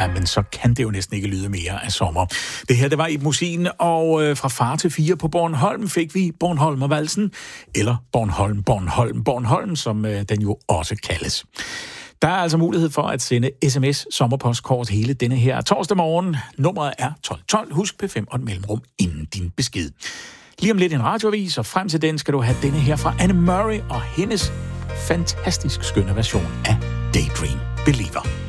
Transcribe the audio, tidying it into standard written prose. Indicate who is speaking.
Speaker 1: Ja, men så kan det jo næsten ikke lyde mere af sommer. Det her, det var i musikken, og fra far til fire på Bornholm fik vi Bornholmervalsen, eller Bornholm, som den jo også kaldes. Der er altså mulighed for at sende sms sommerpostkort hele denne her torsdag morgen. Nummeret er 1212. Husk P5 og et mellemrum inden din besked. Lige om lidt en radioavis, og frem til den skal du have denne her fra Anne Murray og hendes fantastisk skønne version af Daydream Believer.